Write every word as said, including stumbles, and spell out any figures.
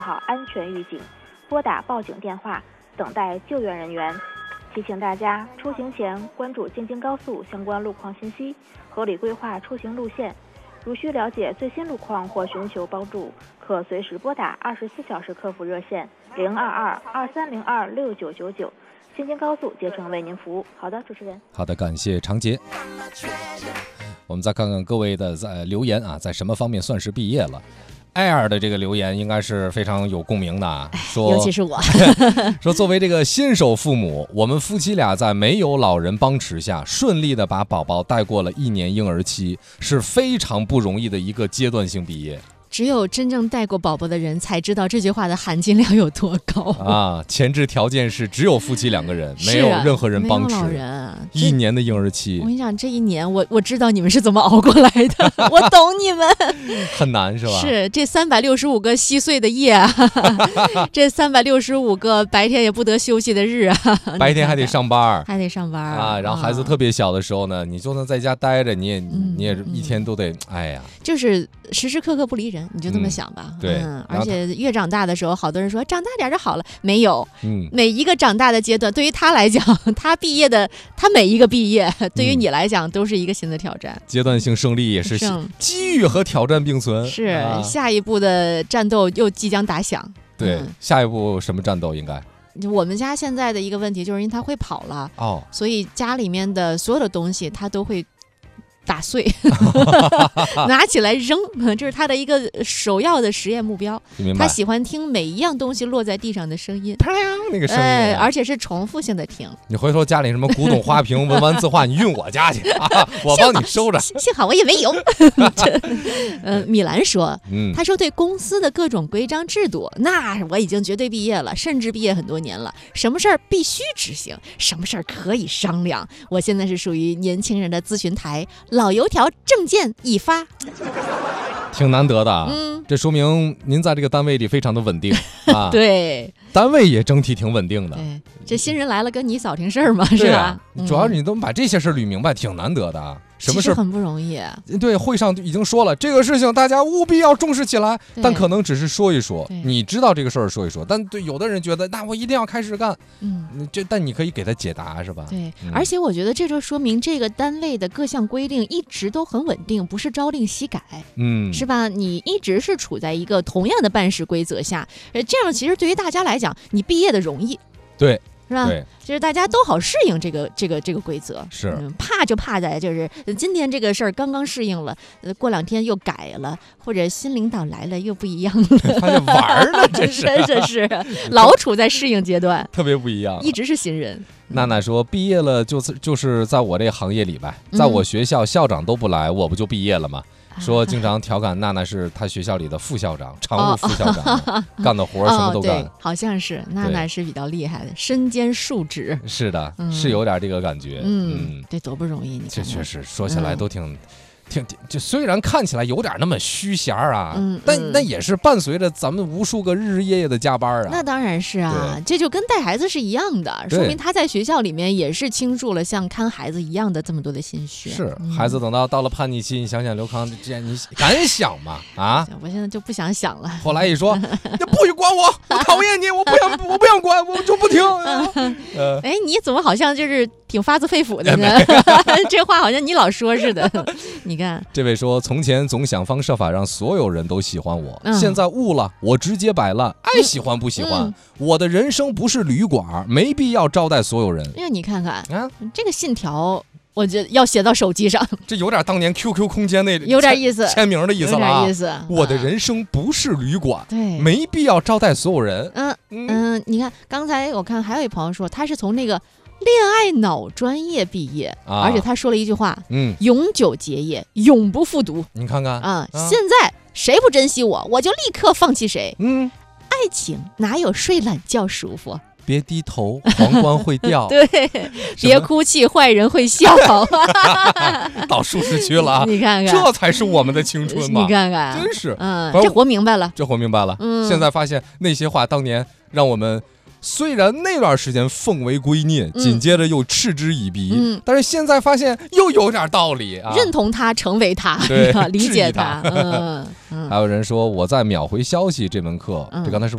好安全预警，拨打报警电话，等待救援人员。提醒大家，出行前关注京津高速相关路况信息，合理规划出行路线。如需了解最新路况或寻求帮助，可随时拨打二十四小时客服热线零二二二三零二六九九九，京津高速竭诚为您服务。好的，主持人。 好的，感谢长杰。我们再看看各位的在留言啊，在什么方面算是毕业了？艾尔的这个留言应该是非常有共鸣的，说尤其是我说作为这个新手父母，我们夫妻俩在没有老人帮持下，顺利的把宝宝带过了一年婴儿期，是非常不容易的一个阶段性毕业。 只有真正带过宝宝的人才知道这句话的含金量有多高啊！前置条件是只有夫妻两个人，没有任何人帮持， 没有老人， 一年的婴儿期。 我跟你讲，这一年我我知道你们是怎么熬过来的，我懂你们。 很难是吧？ 是这三百六十五个稀碎的夜啊，这三百六十五个白天也不得休息的日啊， 白天还得上班， 还得上班啊。然后孩子特别小的时候呢，你就算在家待着，你也、 嗯、 你也一天都得，哎呀， 就是时时刻刻不离人。你就这么想吧， 嗯、对、 嗯，而且越长大的时候，好多人说长大点就好了，没有， 嗯， 每一个长大的阶段，对于他来讲，他毕业的，他每一个毕业，对于你来讲都是一个新的挑战。 阶段性胜利也是机遇和挑战并存， 是、 啊、 下一步的战斗又即将打响。 对、 嗯， 下一步什么战斗应该？ 我们家现在的一个问题就是，因为他会跑了， 哦， 所以家里面的所有的东西他都会打碎拿起来扔，这是他的一个首要的实验目标。他喜欢听每一样东西落在地上的声音， 啪那个声音、 哎，而且是重复性的听。 你回头家里什么古董花瓶文玩字画，你运我家去啊，我帮你收着。 幸好我也没有。呃，米兰说， 嗯， 他说对公司的各种规章制度，那我已经绝对毕业了，甚至毕业很多年了。什么事儿必须执行，什么事儿可以商量。我现在是属于年轻人的咨询台。老油条证件已发， 挺难得的， 嗯， 这说明您在这个单位里非常的稳定啊。 对， 单位也整体挺稳定的。 对，这新人来了跟你扫听事儿嘛，是吧？ 啊嗯、主要是你都把这些事儿捋明白，挺难得的。什么事很不容易？ 对，会上已经说了这个事情，大家务必要重视起来。但可能只是说一说，你知道这个事儿说一说，但对有的人觉得，那我一定要开始干。嗯，这但你可以给他解答，是吧？ 对， 嗯、 而且我觉得这就说明这个单位的各项规定一直都很稳定，不是朝令夕改。 嗯， 是吧？你一直是处在一个同样的办事规则下，呃，这样其实对于大家来讲，你毕业的容易。 对。 是吧？ 对， 就是大家都好适应这个这个这个规则。 是、 嗯，怕就怕在就是今天这个事儿刚刚适应了，呃，过两天又改了，或者新领导来了又不一样了。 发现玩呢，这是真是老处在适应阶段， 特别不一样， 一直是新人。 娜娜说，毕业了就是就是在我这个行业里呗，在我学校校长都不来，我不就毕业了吗？说经常调侃娜娜是他学校里的副校长，常务副校长，哦、干的活什么都干。 哦、好像是娜娜是比较厉害的，身兼数职。 是的，嗯、是有点这个感觉。 嗯，嗯对，多不容易。你这确实说起来都挺。嗯挺就虽然看起来有点那么虚闲啊，嗯、但那也是伴随着咱们无数个日日夜夜的加班啊。 那当然是啊，这就跟带孩子是一样的，说明他在学校里面也是倾注了像看孩子一样的这么多的心血。 是，嗯、孩子等到到了叛逆期，你想想刘康，这你敢想吗？啊， 我现在就不想想了。 后来一说，你不许管我，我讨厌你，我不想，我不想管，我就不听。 呃、哎，你怎么好像就是挺发自肺腑的呢？这话好像你老说似的。你。 这位说，从前总想方设法让所有人都喜欢我，嗯、现在悟了，我直截摆烂，爱喜欢不喜欢。嗯、我的人生不是旅馆，没必要招待所有人。 哎呀，你看看啊，这个信条，我觉得要写到手机上。 这有点当年 Q Q 空间那有点意思， 签名的意思了啊。 有点意思。 我的人生不是旅馆， 对， 没必要招待所有人。 嗯嗯，嗯你看，刚才我看还有一朋友说，他是从那个。恋爱脑专业毕业，啊、而且他说了一句话， 嗯， 永久结业，永不复读。 你看看啊，啊现在谁不珍惜我，我就立刻放弃谁。 嗯， 爱情哪有睡懒觉舒服？ 别低头，皇冠会掉。 对，别哭泣，坏人会笑。 到舒适区了， 你看看， 这才是我们的青春嘛！ 你看看， 真是， 嗯，这活明白了， 这活明白了。嗯，现在发现那些话当年让我们。虽然那段时间奉为圭臬，紧接着又嗤之以鼻，嗯、但是现在发现又有点道理啊！ 认同他，成为他， 对， 理解他。 嗯嗯。还有人说我在秒回消息这门课， 嗯、 这刚才是。